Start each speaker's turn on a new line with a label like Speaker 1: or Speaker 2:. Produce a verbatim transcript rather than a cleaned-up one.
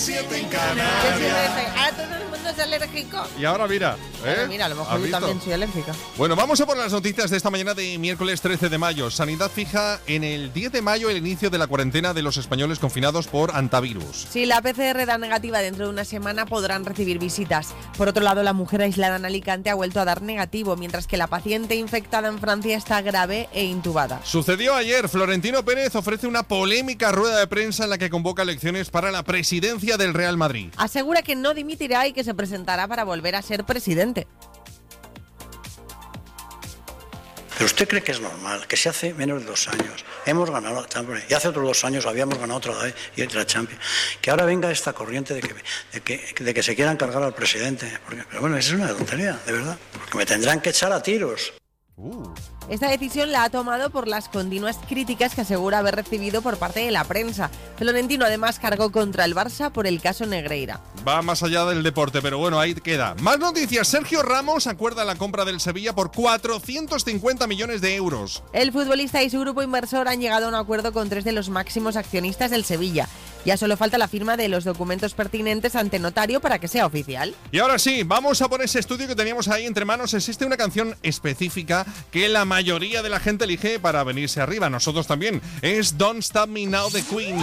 Speaker 1: siete en
Speaker 2: Yo siempre
Speaker 1: Canarias.
Speaker 2: estoy, ¿a todo el mundo es alérgico?
Speaker 3: Y ahora mira, ¿eh?
Speaker 2: Bueno, mira, a lo mejor
Speaker 3: ¿Has
Speaker 2: yo
Speaker 3: visto?
Speaker 2: también soy alérgica.
Speaker 3: Bueno, vamos a por las noticias de esta mañana de miércoles trece de mayo. Sanidad fija en el diez de mayo el inicio de la cuarentena de los españoles confinados por antivirus.
Speaker 2: Si la P C R da negativa dentro de una semana, podrán recibir visitas. Por otro lado, la mujer aislada en Alicante ha vuelto a dar negativo, mientras que la paciente infectada en Francia está grave e intubada.
Speaker 3: Sucedió ayer. Florentino Pérez ofrece una polémica rueda de prensa en la que convoca elecciones para la presidencia del Real Madrid.
Speaker 2: Asegura que no dimitirá y que se presentará para volver a ser presidente.
Speaker 4: ¿Pero usted cree que es normal que si hace menos de dos años hemos ganado la Champions y hace otros dos años habíamos ganado otra vez y otra Champions, que ahora venga esta corriente de que, de que, de que se quieran cargar al presidente? Porque, pero bueno, eso es una tontería, de verdad. Porque me tendrán que echar a tiros.
Speaker 3: Uh.
Speaker 2: Esta decisión la ha tomado por las continuas críticas que asegura haber recibido por parte de la prensa. Florentino además cargó contra el Barça por el caso Negreira.
Speaker 3: Va más allá del deporte, pero bueno, ahí queda. Más noticias. Sergio Ramos acuerda la compra del Sevilla por cuatrocientos cincuenta millones de euros.
Speaker 2: El futbolista y su grupo inversor han llegado a un acuerdo con tres de los máximos accionistas del Sevilla. Ya solo falta la firma de los documentos pertinentes ante notario para que sea oficial.
Speaker 3: Y ahora sí, vamos a por ese estudio que teníamos ahí entre manos. Existe una canción específica que la mayoría de la gente elige para venirse arriba. Nosotros también. Es Don't Stop Me Now de Queen.